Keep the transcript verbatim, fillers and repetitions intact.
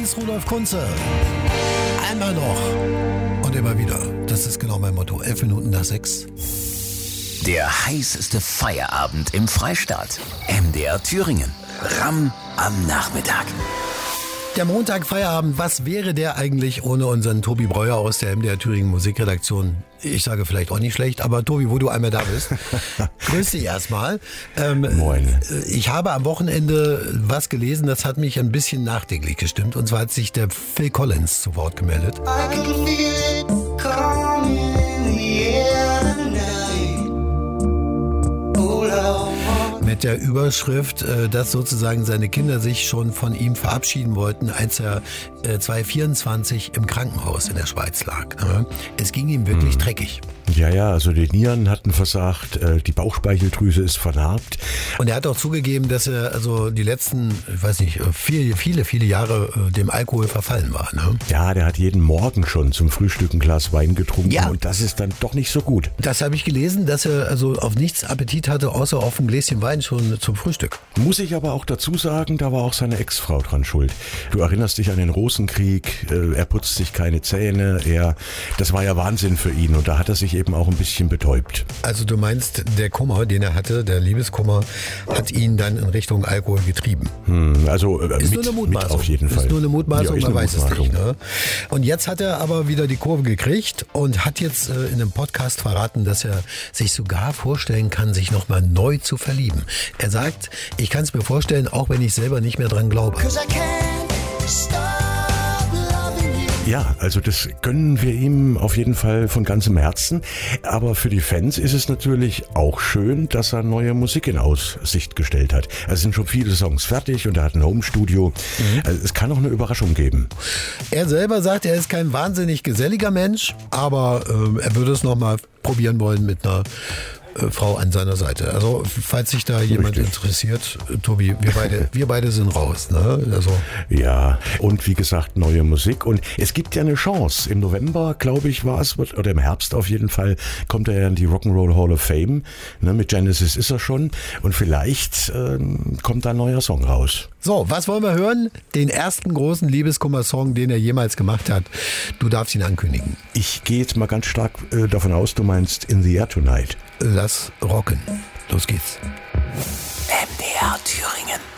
Heinz Rudolf Kunze. Einmal noch und immer wieder. Das ist genau mein Motto. Elf Minuten nach sechs. Der heißeste Feierabend im Freistaat. M D R Thüringen. Ram am Nachmittag. Der Montag Feierabend, was wäre der eigentlich ohne unseren Tobi Breuer aus der M D R Thüringen Musikredaktion? Ich sage vielleicht auch nicht schlecht, aber Tobi, wo du einmal da bist, grüß dich erstmal. Ähm, Moin. Ich habe am Wochenende was gelesen, das hat mich ein bisschen nachdenklich gestimmt. Und zwar hat sich der Phil Collins zu Wort gemeldet. I can feel it coming in the air tonight. Oh, Lord. Mit der Überschrift, dass sozusagen seine Kinder sich schon von ihm verabschieden wollten, als er zweitausendvierundzwanzig im Krankenhaus in der Schweiz lag. Es ging ihm wirklich hm. dreckig. Ja, ja, also die Nieren hatten versagt, die Bauchspeicheldrüse ist vernarbt. Und er hat auch zugegeben, dass er also die letzten, ich weiß nicht, viele, viele, viele Jahre dem Alkohol verfallen war. Ne? Ja, der hat jeden Morgen schon zum Frühstück ein Glas Wein getrunken ja. Und das ist dann doch nicht so gut. Das habe ich gelesen, dass er also auf nichts Appetit hatte, außer auf ein Gläschen Wein schon zum Frühstück. Muss ich aber auch dazu sagen, da war auch seine Ex-Frau dran schuld. Du erinnerst dich an den Rosenkrieg, er putzt sich keine Zähne, er, das war ja Wahnsinn für ihn und da hat er sich eben auch ein bisschen betäubt. Also du meinst, der Kummer, den er hatte, der Liebeskummer, hat ihn dann in Richtung Alkohol getrieben? Hm, also äh, ist mit, nur eine Mutmaßung. Mit auf jeden Fall. Ist nur eine Mutmaßung, ja, man weiß es nicht. Ne? Ja. Und jetzt hat er aber wieder die Kurve gekriegt und hat jetzt äh, in einem Podcast verraten, dass er sich sogar vorstellen kann, sich nochmal neu zu verlieben. Er sagt, ich kann es mir vorstellen, auch wenn ich selber nicht mehr dran glaube. Ja, also das gönnen wir ihm auf jeden Fall von ganzem Herzen. Aber für die Fans ist es natürlich auch schön, dass er neue Musik in Aussicht gestellt hat. Es sind schon viele Songs fertig und er hat ein Homestudio. Mhm. Also es kann auch eine Überraschung geben. Er selber sagt, er ist kein wahnsinnig geselliger Mensch, aber äh, er würde es nochmal probieren wollen mit einer Frau an seiner Seite. Also falls sich da jemand Richtig. interessiert, Tobi, wir beide, wir beide sind raus. Ne? Also. Ja, und wie gesagt, neue Musik. Und es gibt ja eine Chance. Im November, glaube ich, war es, oder im Herbst auf jeden Fall, kommt er ja in die Rock'n'Roll Hall of Fame. Ne, mit Genesis ist er schon. Und vielleicht ähm, kommt da ein neuer Song raus. So, was wollen wir hören? Den ersten großen Liebeskummer-Song, den er jemals gemacht hat. Du darfst ihn ankündigen. Ich gehe jetzt mal ganz stark äh, davon aus, du meinst In the Air Tonight. Lass rocken. Los geht's. M D R Thüringen.